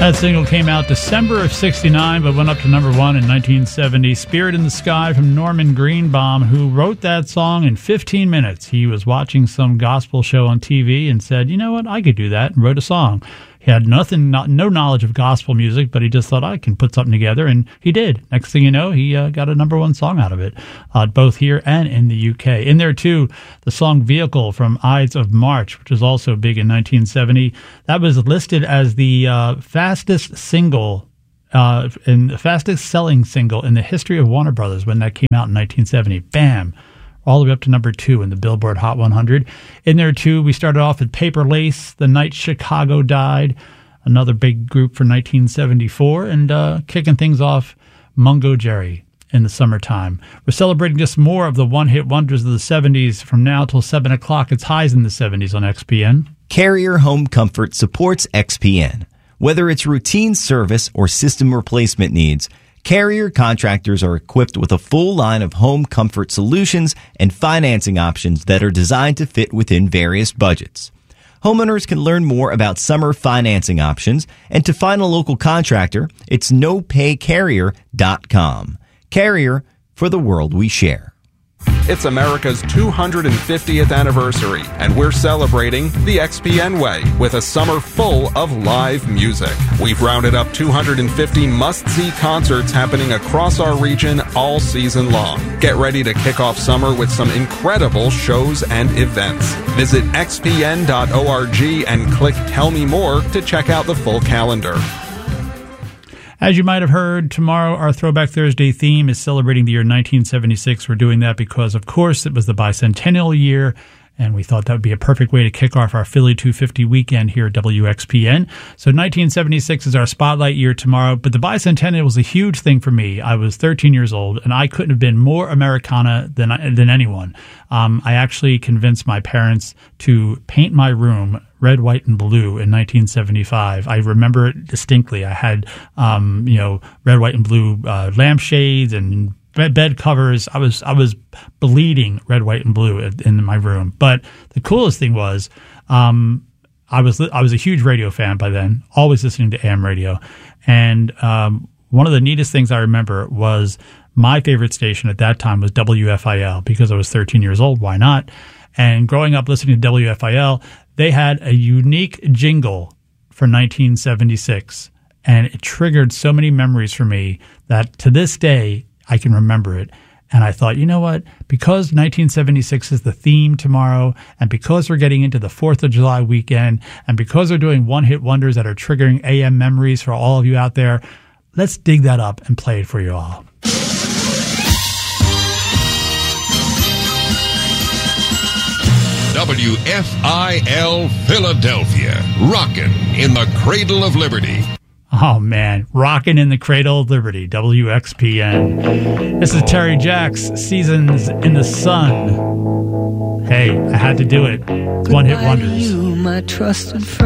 That single came out December of 69, but went up to number one in 1970. Spirit in the Sky from Norman Greenbaum, who wrote that song in 15 minutes. He was watching some gospel show on TV and said, you know what, I could do that, and wrote a song. He had no knowledge of gospel music, but he just thought, I can put something together, and he did. Next thing you know, he got a number one song out of it, both here and in the UK. In there, too, the song Vehicle from Ides of March, which was also big in 1970. That was listed as the fastest single, the fastest selling single in the history of Warner Brothers when that came out in 1970. Bam! All the way up to number 2 in the Billboard Hot 100. In there, too, we started off with Paper Lace, The Night Chicago Died, another big group for 1974, and kicking things off, Mungo Jerry in the Summertime. We're celebrating just more of the one-hit wonders of the 70s from now till 7 o'clock. It's highs in the 70s on XPN. Carrier Home Comfort supports XPN. Whether it's routine service or system replacement needs, Carrier contractors are equipped with a full line of home comfort solutions and financing options that are designed to fit within various budgets. Homeowners can learn more about summer financing options, and to find a local contractor, it's nopaycarrier.com. Carrier, for the world we share. It's America's 250th anniversary, and we're celebrating the XPN way with a summer full of live music. We've rounded up 250 must-see concerts happening across our region all season long. Get ready to kick off summer with some incredible shows and events. Visit xpn.org and click Tell Me More to check out the full calendar. As you might have heard, tomorrow our Throwback Thursday theme is celebrating the year 1976. We're doing that because, of course, it was the bicentennial year, and we thought that would be a perfect way to kick off our Philly 250 weekend here at WXPN. So 1976 is our spotlight year tomorrow, but the bicentennial was a huge thing for me. I was 13 years old, and I couldn't have been more Americana than anyone. I actually convinced my parents to paint my room red, white, and blue in 1975. I remember it distinctly. I had, red, white, and blue lampshades and bed covers. I was bleeding red, white, and blue in my room. But the coolest thing was, I was a huge radio fan by then, always listening to AM radio. And one of the neatest things I remember was my favorite station at that time was WFIL, because I was 13 years old. Why not? And growing up listening to WFIL, they had a unique jingle for 1976, and it triggered so many memories for me that to this day I can remember it. And I thought, you know what? Because 1976 is the theme tomorrow, and because we're getting into the 4th of July weekend, and because we're doing one-hit wonders that are triggering AM memories for all of you out there, let's dig that up and play it for you all. WFIL Philadelphia, rockin' in the cradle of liberty. Oh, man, rockin' in the cradle of liberty, WXPN. This is Terry Jacks, Seasons in the Sun. Hey, I had to do it. One-hit wonders. You, my trusted friend.